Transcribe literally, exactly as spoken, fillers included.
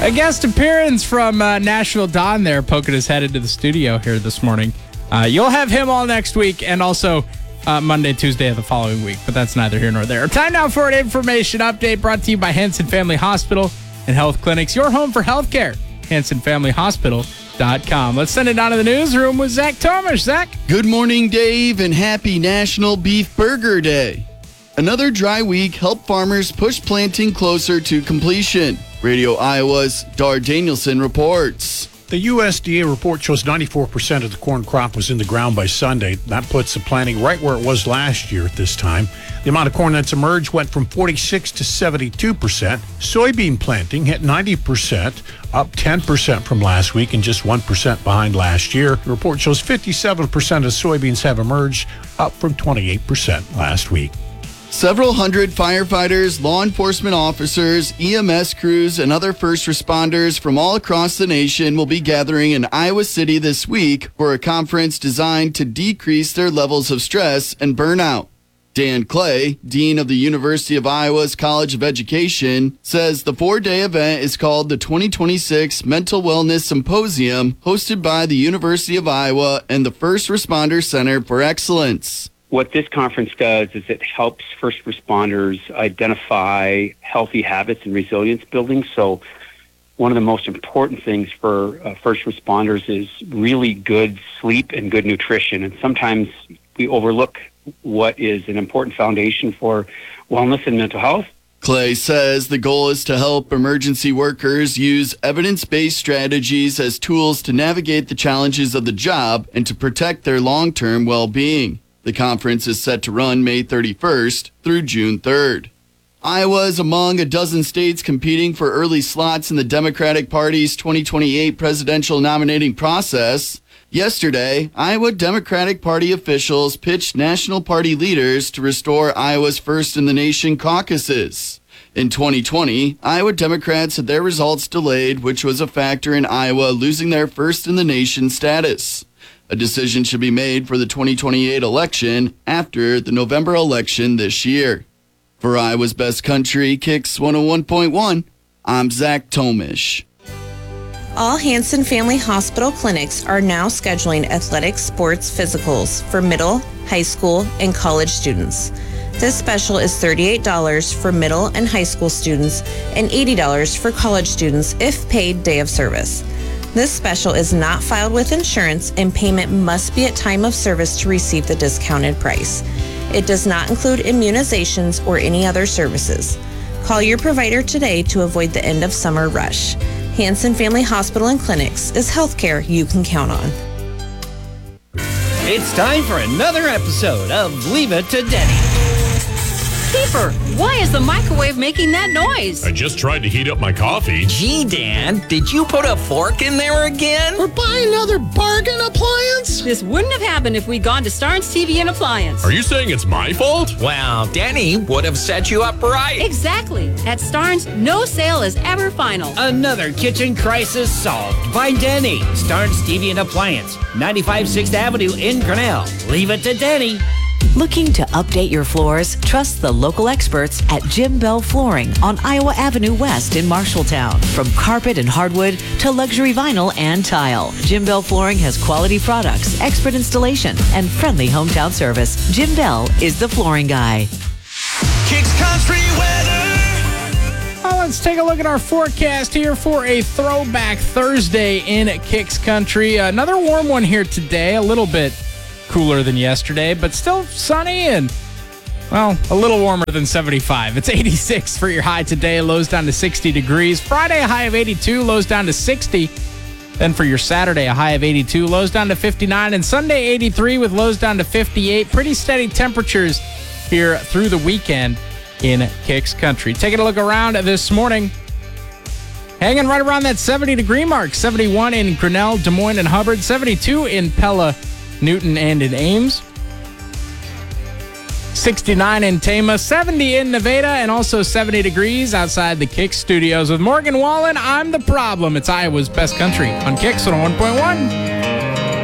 A guest appearance from uh, Nashville Don there, poking his head into the studio here this morning. Uh, you'll have him all next week and also uh, Monday, Tuesday of the following week, but that's neither here nor there. Time now for an information update brought to you by Hanson Family Hospital and Health Clinics, your home for healthcare. hanson family hospital dot com. Let's send it down to the newsroom with Zach Tomish. Zach? Good morning, Dave, and happy National Beef Burger Day. Another dry week helped farmers push planting closer to completion. Radio Iowa's Dar Danielson reports. The U S D A report shows ninety-four percent of the corn crop was in the ground by Sunday. That puts the planting right where it was last year at this time. The amount of corn that's emerged went from forty-six to seventy-two percent. Soybean planting hit ninety percent, up ten percent from last week and just one percent behind last year. The report shows fifty-seven percent of soybeans have emerged, up from twenty-eight percent last week. Several hundred firefighters, law enforcement officers, E M S crews, and other first responders from all across the nation will be gathering in Iowa City this week for a conference designed to decrease their levels of stress and burnout. Dan Clay, Dean of the University of Iowa's College of Education, says the four-day event is called the twenty twenty-six Mental Wellness Symposium, hosted by the University of Iowa and the First Responder Center for Excellence. What this conference does is it helps first responders identify healthy habits and resilience building. So one of the most important things for uh, first responders is really good sleep and good nutrition. And sometimes we overlook what is an important foundation for wellness and mental health. Clay says the goal is to help emergency workers use evidence-based strategies as tools to navigate the challenges of the job and to protect their long-term well-being. The conference is set to run May thirty-first through June third. Iowa is among a dozen states competing for early slots in the Democratic Party's twenty twenty-eight presidential nominating process. Yesterday, Iowa Democratic Party officials pitched national party leaders to restore Iowa's first-in-the-nation caucuses. In twenty twenty, Iowa Democrats had their results delayed, which was a factor in Iowa losing their first-in-the-nation status. A decision should be made for the twenty twenty-eight election after the November election this year. For Iowa's Best Country, Kicks one oh one point one, I'm Zach Tomish. All Hanson Family Hospital clinics are now scheduling athletic sports physicals for middle, high school, and college students. This special is thirty-eight dollars for middle and high school students and eighty dollars for college students if paid day of service. This special is not filed with insurance and payment must be at time of service to receive the discounted price. It does not include immunizations or any other services. Call your provider today to avoid the end of summer rush. Hanson Family Hospital and Clinics is healthcare you can count on. It's time for another episode of Leave It to Denny. Keeper, why is the microwave making that noise? I just tried to heat up my coffee. Gee, Dan, did you put a fork in there again? Or buy another bargain appliance? This wouldn't have happened if we'd gone to Starnes T V and Appliance. Are you saying it's my fault? Well, Denny would have set you up right. Exactly. At Starnes, no sale is ever final. Another kitchen crisis solved by Denny. Starnes T V and Appliance, ninety-five sixth Avenue in Grinnell. Leave it to Denny. Looking to update your floors? Trust the local experts at Jim Bell Flooring on Iowa Avenue West in Marshalltown. From carpet and hardwood to luxury vinyl and tile, Jim Bell Flooring has quality products, expert installation, and friendly hometown service. Jim Bell is the flooring guy. Kicks Country weather. Well, let's take a look at our forecast here for a throwback Thursday in Kicks Country. Another warm one here today, a little bit cooler than yesterday, but still sunny and, well, a little warmer than seventy-five. It's eighty-six for your high today, lows down to sixty degrees. Friday, a high of eighty-two, lows down to sixty. Then for your Saturday, a high of eighty-two, lows down to fifty-nine. And Sunday, eighty-three with lows down to fifty-eight. Pretty steady temperatures here through the weekend in Kicks Country. Taking a look around this morning, hanging right around that seventy degree mark. seventy-one in Grinnell, Des Moines, and Hubbard. seventy-two in Pella, Newton, and in Ames. sixty-nine in Tama, seventy in Nevada, and also seventy degrees outside the Kicks studios. With Morgan Wallen, I'm the problem. It's Iowa's Best Country on Kicks one oh one point one.